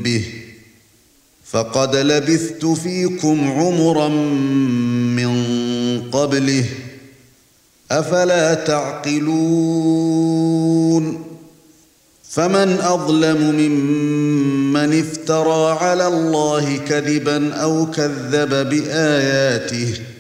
به فقد لبثت فيكم عمرا من قبله أفلا تعقلون فمن أظلم ممن افترى على الله كذبا أو كذب بآياته